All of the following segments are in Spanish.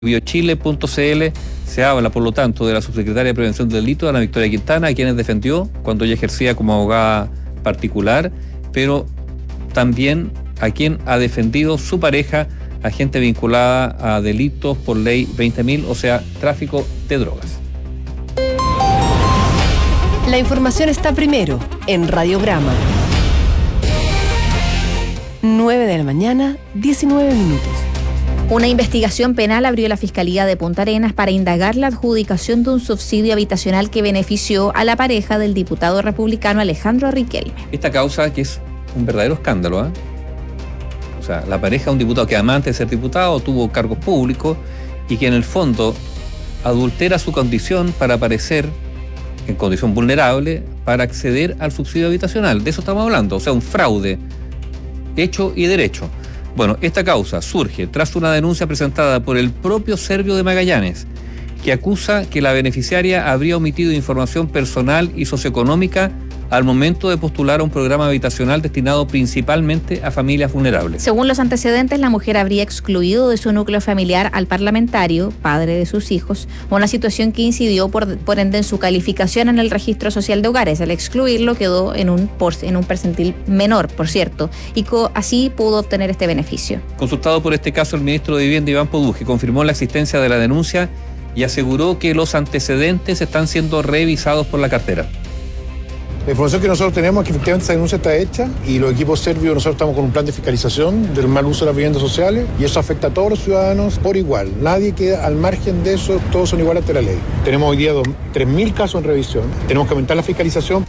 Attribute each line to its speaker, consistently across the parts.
Speaker 1: biochile.cl se habla, por lo tanto, de la subsecretaria de Prevención del Delito, Ana Victoria Quintana, a quienes defendió cuando ella ejercía como abogada particular, pero también a quien ha defendido su pareja, agente vinculada a delitos por ley 20.000, o sea, tráfico de drogas.
Speaker 2: La información está primero en Radiograma. 9 de la mañana, 19 minutos.
Speaker 3: Una investigación penal abrió la Fiscalía de Punta Arenas para indagar la adjudicación de un subsidio habitacional que benefició a la pareja del diputado republicano Alejandro Riquelme.
Speaker 1: Esta causa que es un verdadero escándalo, ¿eh? O sea, la pareja de un diputado que además de ser diputado tuvo cargos públicos y que en el fondo adultera su condición para aparecer en condición vulnerable para acceder al subsidio habitacional. De eso estamos hablando, o sea, un fraude hecho y derecho. Bueno, esta causa surge tras una denuncia presentada por el propio Servio de Magallanes, que acusa que la beneficiaria habría omitido información personal y socioeconómica al momento de postular a un programa habitacional destinado principalmente a familias vulnerables.
Speaker 3: Según los antecedentes, la mujer habría excluido de su núcleo familiar al parlamentario, padre de sus hijos, una situación que incidió por ende en su calificación en el registro social de hogares. Al excluirlo quedó en un percentil menor, por cierto, y así pudo obtener este beneficio.
Speaker 1: Consultado por este caso, el ministro de Vivienda, Iván Poduje, confirmó la existencia de la denuncia y aseguró que los antecedentes están siendo revisados por la cartera.
Speaker 4: La información que nosotros tenemos es que efectivamente esa denuncia está hecha y los equipos serbios, nosotros estamos con un plan de fiscalización del mal uso de las viviendas sociales y eso afecta a todos los ciudadanos por igual. Nadie queda al margen de eso, todos son iguales ante la ley. Tenemos hoy día 3.000 casos en revisión, tenemos que aumentar la fiscalización.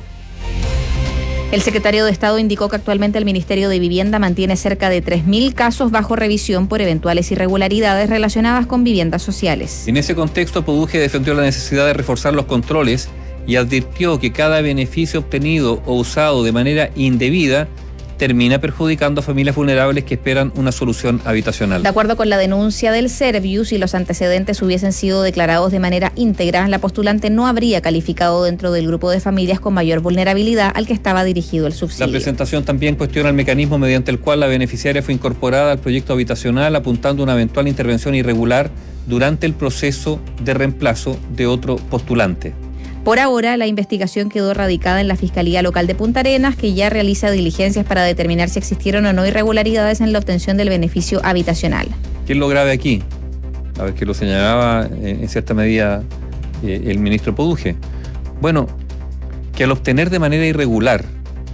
Speaker 3: El secretario de Estado indicó que actualmente el Ministerio de Vivienda mantiene cerca de 3.000 casos bajo revisión por eventuales irregularidades relacionadas con viviendas sociales.
Speaker 1: En ese contexto, Poduje defendió la necesidad de reforzar los controles y advirtió que cada beneficio obtenido o usado de manera indebida termina perjudicando a familias vulnerables que esperan una solución habitacional.
Speaker 3: De acuerdo con la denuncia del Serviu, si los antecedentes hubiesen sido declarados de manera íntegra, la postulante no habría calificado dentro del grupo de familias con mayor vulnerabilidad al que estaba dirigido el subsidio.
Speaker 1: La presentación también cuestiona el mecanismo mediante el cual la beneficiaria fue incorporada al proyecto habitacional, apuntando a una eventual intervención irregular durante el proceso de reemplazo de otro postulante.
Speaker 3: Por ahora, la investigación quedó radicada en la Fiscalía Local de Punta Arenas, que ya realiza diligencias para determinar si existieron o no irregularidades en la obtención del beneficio habitacional.
Speaker 1: ¿Qué es lo grave aquí? A ver, que lo señalaba en cierta medida el ministro Poduje. Bueno, que al obtener de manera irregular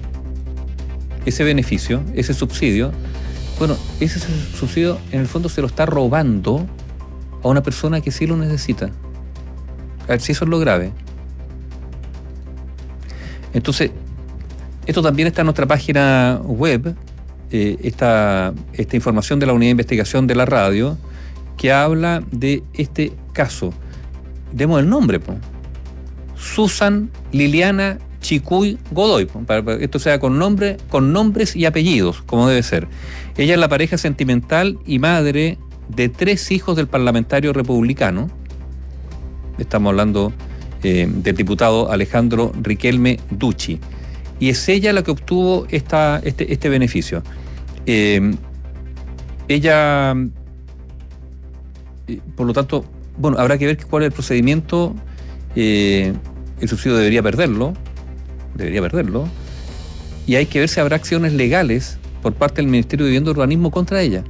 Speaker 1: ese beneficio, ese subsidio, ese subsidio en el fondo se lo está robando a una persona que sí lo necesita. A ver si eso es lo grave. Entonces, esto también está en nuestra página web, esta información de la Unidad de Investigación de la Radio, que habla de este caso. Demos el nombre, Susan Liliana Chicuy Godoy, para que esto sea con nombres y apellidos, como debe ser. Ella es la pareja sentimental y madre de 3 hijos del parlamentario republicano. Estamos hablando del diputado Alejandro Riquelme Ducci, y es ella la que obtuvo este beneficio. Ella, por lo tanto, habrá que ver cuál es el procedimiento. El subsidio debería perderlo, y hay que ver si habrá acciones legales por parte del Ministerio de Vivienda y Urbanismo contra ella.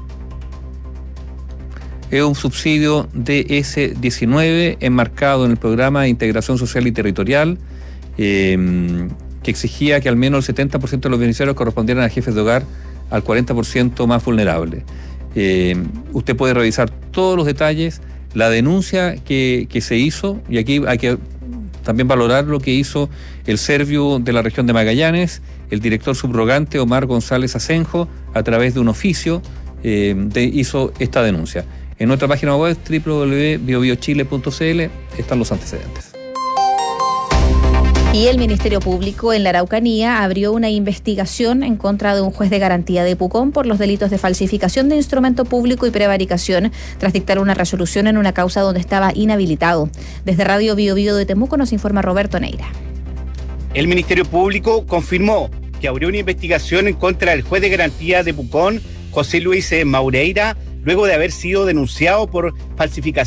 Speaker 1: Es un subsidio DS-19 enmarcado en el programa de integración social y territorial, que exigía que al menos el 70% de los beneficiarios correspondieran a jefes de hogar, al 40% más vulnerable. Usted puede revisar todos los detalles, la denuncia que se hizo, y aquí hay que también valorar lo que hizo el Serviu de la región de Magallanes, el director subrogante Omar González Asenjo, a través de un oficio, hizo esta denuncia. En nuestra página web www.biobiochile.cl están los antecedentes.
Speaker 3: Y el Ministerio Público en la Araucanía abrió una investigación en contra de un juez de garantía de Pucón por los delitos de falsificación de instrumento público y prevaricación, tras dictar una resolución en una causa donde estaba inhabilitado. Desde Radio Bio Bio de Temuco nos informa Roberto Neira.
Speaker 5: El Ministerio Público confirmó que abrió una investigación en contra del juez de garantía de Pucón, José Luis Maureira, luego de haber sido denunciado por falsificación